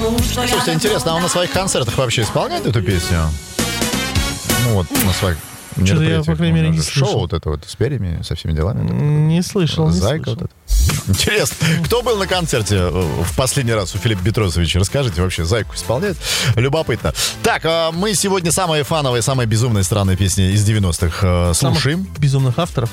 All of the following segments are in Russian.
Слушайте, интересно, а он на своих концертах вообще исполняет эту песню? Ну вот, на своих Что-то я, по крайней мере, не слышал. Шоу вот это вот с перьями, со всеми делами. Не слышал, Зайка вот это. Интересно, кто был на концерте в последний раз у Филиппа Бетросовича? Расскажите, вообще, Зайку исполняет? Любопытно. Так, мы сегодня самые фановые, самые безумные странные песни из 90-х слушаем. Самых безумных авторов.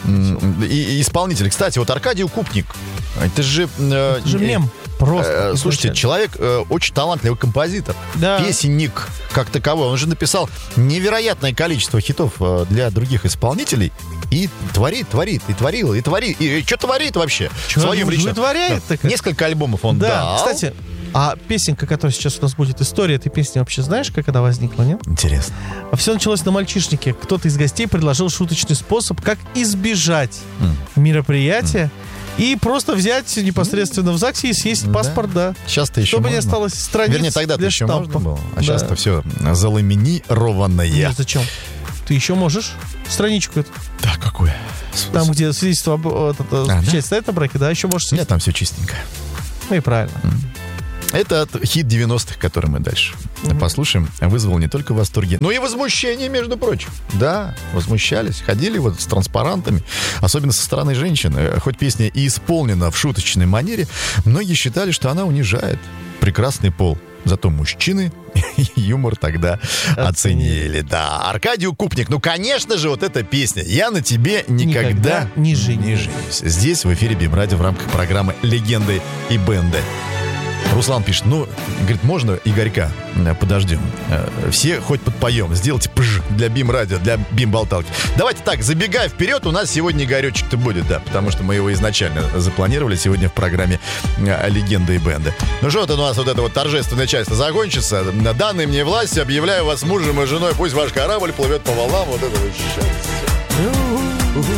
И исполнители. Кстати, вот Аркадий Укупник. Это же... Это же мем. Просто. Слушайте, человек очень талантливый композитор. Да. Песенник как таковой. Он же написал невероятное количество хитов для других исполнителей. И творит, и творил, и творит. И что творит вообще? Чё, в своем личном... вытворяет? Да. Несколько альбомов он дал. Кстати, а песенка, которая сейчас у нас будет, история этой песни, вообще знаешь, как она возникла, нет? Интересно. Все началось на мальчишнике. Кто-то из гостей предложил шуточный способ, как избежать мероприятия и просто взять непосредственно в ЗАГСе и съесть паспорт, да. Сейчас-то еще чтобы можно. Не осталось страниц. Вернее, тогда-то для еще штампа. можно было. А сейчас-то все заламинированное. Нет, зачем? Ты еще можешь страничку эту. Да, какое? Там, где свидетельство часть стоит на браке, да, еще можешь... Нет, там все чистенько. Ну и правильно. Это хит 90-х, который мы дальше послушаем, вызвал не только восторги, но и возмущение, между прочим. Да, возмущались, ходили вот с транспарантами, особенно со стороны женщин. Хоть песня и исполнена в шуточной манере, многие считали, что она унижает прекрасный пол. Зато мужчины юмор тогда оценили. Да, Аркадий Укупник. Ну, конечно же, вот эта песня «Я на тебе никогда не женюсь». Здесь в эфире БИМ-радио в рамках программы «Легенды и бенды». Руслан пишет, говорит, можно Игорька подождем? Все хоть подпоем, сделайте пыж для БИМ-радио, для БИМ-болталки. Давайте так, забегая вперед, у нас сегодня Игоречек-то будет, да, потому что мы его изначально запланировали сегодня в программе «Легенды и бенды». Ну что, вот у нас вот это вот торжественная часть закончится. Данной мне власти объявляю вас мужем и женой, пусть ваш корабль плывет по волнам, вот это вот счастье.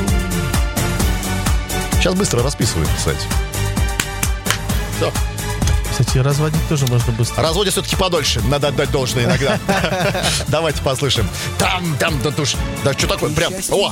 Сейчас быстро расписывают, кстати. Все. Кстати, разводить тоже можно быстро. Разводить все-таки подольше. Надо отдать должное иногда. Давайте послушаем. Да что такое? Прям. О!